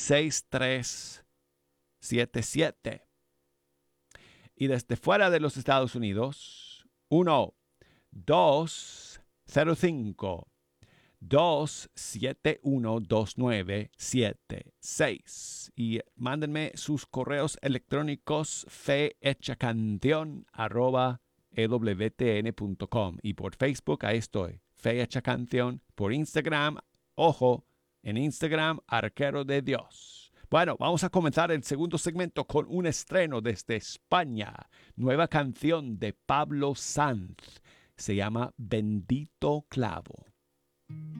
1-800-272-6377. Y desde fuera de los Estados Unidos, 1-205-271-2976. Y mándenme sus correos electrónicos fehechacanción@ewtn.com. Y por Facebook, ahí estoy, Fe Hecha Canción. Por Instagram, ojo, en Instagram, Arquero de Dios. Bueno, vamos a comenzar el segundo segmento con un estreno desde España. Nueva canción de Pablo Sanz. Se llama Bendito Clavo.